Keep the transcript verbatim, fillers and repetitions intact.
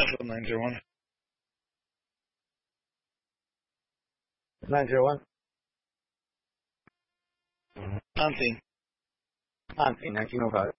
Nashville nine zero one. nine zero one. Auntie. Auntie, nineteen oh five.